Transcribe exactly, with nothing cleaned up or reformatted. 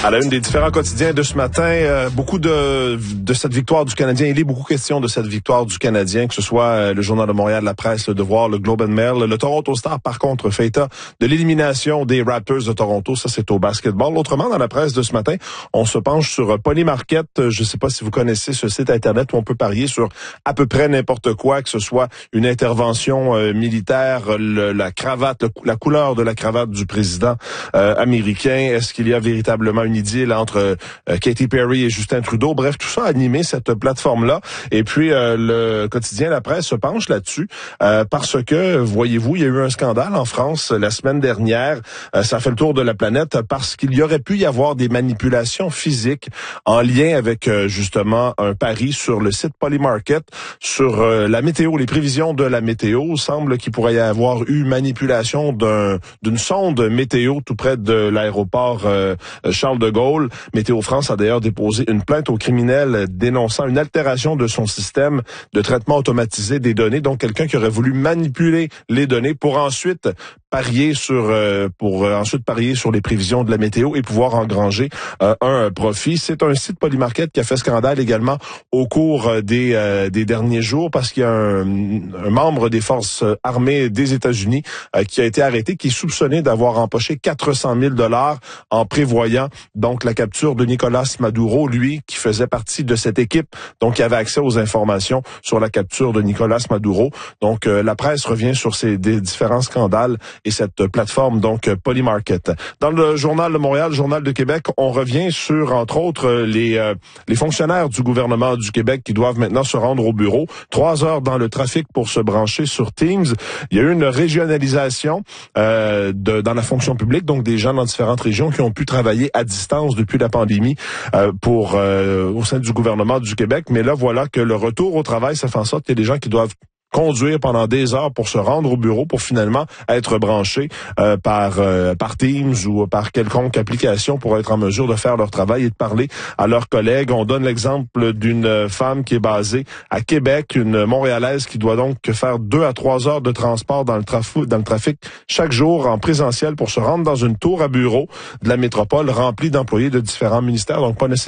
À la une des différents quotidiens de ce matin, euh, beaucoup de de cette victoire du Canadien. Il est beaucoup question de cette victoire du Canadien, que ce soit euh, le Journal de Montréal, La Presse, Le Devoir, le Globe and Mail. Le Toronto Star, par contre, fait état de l'élimination des Raptors de Toronto. Ça, c'est au basketball. Autrement, dans la presse de ce matin, on se penche sur Polymarket. Je ne sais pas si vous connaissez ce site Internet où on peut parier sur à peu près n'importe quoi, que ce soit une intervention euh, militaire, le, la cravate, le, la couleur de la cravate du président euh, américain. Est-ce qu'il y a véritablement une idylle entre euh, Katy Perry et Justin Trudeau? Bref, tout ça a animé cette plateforme-là. Et puis, euh, le quotidien La Presse se penche là-dessus euh, parce que, voyez-vous, il y a eu un scandale en France la semaine dernière. Euh, ça fait le tour de la planète parce qu'il y aurait pu y avoir des manipulations physiques en lien avec, euh, justement, un pari sur le site Polymarket, sur euh, la météo, les prévisions de la météo. Il semble qu'il pourrait y avoir eu manipulation d'un, d'une sonde météo tout près de l'aéroport euh, Charles de Gaulle. Météo France a d'ailleurs déposé une plainte au criminel dénonçant une altération de son système de traitement automatisé des données. Donc, quelqu'un qui aurait voulu manipuler les données pour ensuite parier sur euh, pour euh, ensuite parier sur les prévisions de la météo et pouvoir engranger euh, un profit. C'est un site Polymarket qui a fait scandale également au cours des euh, des derniers jours parce qu'il y a un, un membre des forces armées des États-Unis euh, qui a été arrêté, qui est soupçonné d'avoir empoché quatre cent mille dollars en prévoyant donc la capture de Nicolas Maduro, lui qui faisait partie de cette équipe, donc qui avait accès aux informations sur la capture de Nicolas Maduro. Donc euh, la presse revient sur ces des différents scandales et cette plateforme, donc Polymarket. Dans le Journal de Montréal, le Journal de Québec, on revient sur, entre autres, les euh, les fonctionnaires du gouvernement du Québec qui doivent maintenant se rendre au bureau. Trois heures dans le trafic pour se brancher sur Teams. Il y a eu une régionalisation euh, de, dans la fonction publique, donc des gens dans différentes régions qui ont pu travailler à distance depuis la pandémie euh, pour euh, au sein du gouvernement du Québec. Mais là, voilà que le retour au travail, ça fait en sorte qu'il y a des gens qui doivent conduire pendant des heures pour se rendre au bureau pour finalement être branchés euh, par euh, par Teams ou par quelconque application pour être en mesure de faire leur travail et de parler à leurs collègues. On donne l'exemple d'une femme qui est basée à Québec, une Montréalaise qui doit donc faire deux à trois heures de transport dans le trafic, dans le trafic chaque jour en présentiel pour se rendre dans une tour à bureau de la métropole remplie d'employés de différents ministères. Donc pas nécessairement